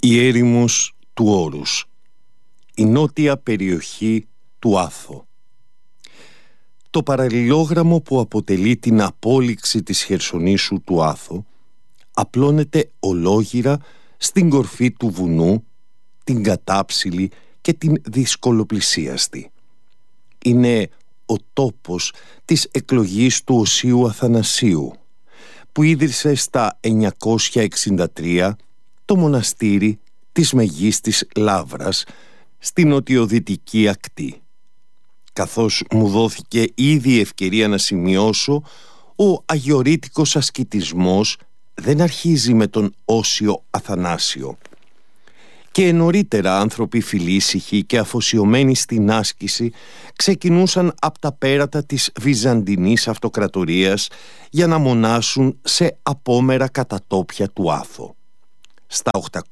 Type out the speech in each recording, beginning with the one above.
Η έρημος του Όρους, η νότια περιοχή του Άθο. Το παραλληλόγραμμο που αποτελεί την απόλυξη της Χερσονήσου του Άθο απλώνεται ολόγυρα στην κορφή του βουνού, την κατάψυλη και την δυσκολοπλησίαστη. Είναι ο τόπος της εκλογής του Οσίου Αθανασίου, που ίδρυσε στα 963 το μοναστήρι της Μεγίστης Λαύρας στην νοτιοδυτική ακτή. Καθώς μου δόθηκε ήδη η ευκαιρία να σημειώσω, ο αγιορείτικος ασκητισμός δεν αρχίζει με τον Όσιο Αθανάσιο. Και νωρίτερα άνθρωποι φιλήσυχοι και αφοσιωμένοι στην άσκηση ξεκινούσαν από τα πέρατα της Βυζαντινής Αυτοκρατορίας για να μονάσουν σε απόμερα κατατόπια του Άθο. Στα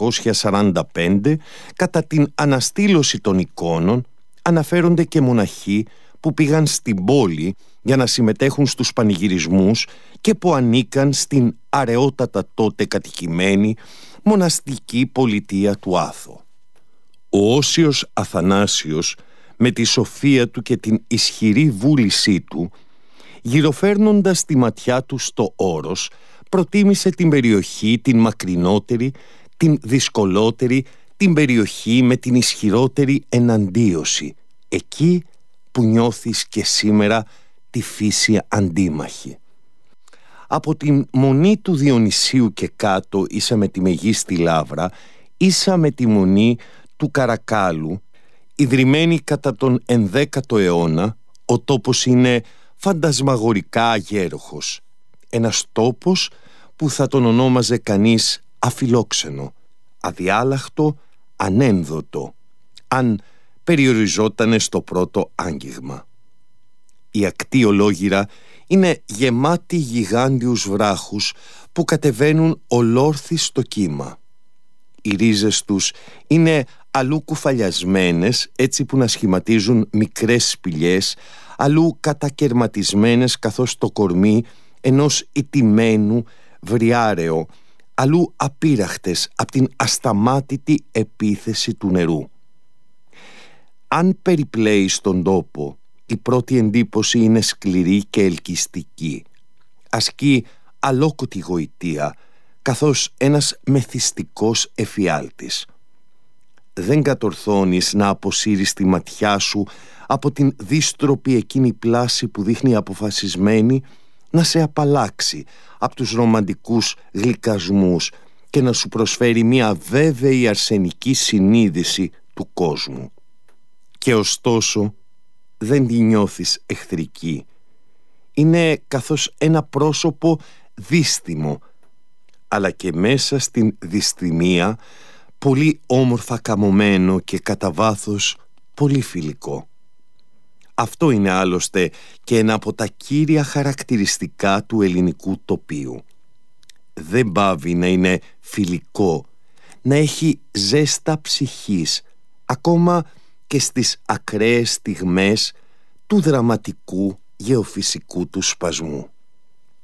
845, κατά την αναστήλωση των εικόνων, αναφέρονται και μοναχοί που πήγαν στην πόλη για να συμμετέχουν στους πανηγυρισμούς και που ανήκαν στην αραιότατα τότε κατοικημένη μοναστική πολιτεία του Άθο. Ο Όσιος Αθανάσιος, με τη σοφία του και την ισχυρή βούλησή του, γυροφέρνοντας τη ματιά του στο όρος, προτίμησε την περιοχή την μακρινότερη, την δυσκολότερη, την περιοχή με την ισχυρότερη εναντίωση, εκεί που νιώθεις και σήμερα τη φύση αντίμαχη. Από την μονή του Διονυσίου και κάτω, ίσα με τη Μεγίστη Λαύρα, ίσα με τη μονή του Καρακάλου, ιδρυμένη κατά τον 11ο αιώνα, ο τόπος είναι φαντασμαγορικά αγέροχος. Ένας τόπος που θα τον ονόμαζε κανείς αφιλόξενο, αδιάλαχτο, ανένδοτο, αν περιοριζότανε στο πρώτο άγγιγμα. Η ακτή ολόγυρα είναι γεμάτη γιγάντιους βράχους που κατεβαίνουν ολόρθι στο κύμα. Οι ρίζες τους είναι αλλού κουφαλιασμένες έτσι που να σχηματίζουν μικρές σπηλιές, αλλού κατακερματισμένες καθώς το κορμί ενός ηττημένου βριάρεο, αλλού απείραχτες από την ασταμάτητη επίθεση του νερού. Αν περιπλέεις τον τόπο, η πρώτη εντύπωση είναι σκληρή και ελκυστική. Ασκεί αλόκοτη γοητεία, καθώς ένας μεθυστικός εφιάλτης. Δεν κατορθώνεις να αποσύρεις τη ματιά σου από την δύστροπη εκείνη πλάση που δείχνει αποφασισμένη να σε απαλλάξει από τους ρομαντικούς γλυκασμούς και να σου προσφέρει μια βέβαιη αρσενική συνείδηση του κόσμου. Και ωστόσο δεν τη νιώθεις εχθρική. Είναι καθώς ένα πρόσωπο δύστιμο, αλλά και μέσα στην δυστημία πολύ όμορφα καμωμένο και κατά βάθος πολύ φιλικό. Αυτό είναι άλλωστε και ένα από τα κύρια χαρακτηριστικά του ελληνικού τοπίου. Δεν πάβει να είναι φιλικό, να έχει ζέστα ψυχής, ακόμα και στις ακραίες στιγμές του δραματικού γεωφυσικού του σπασμού.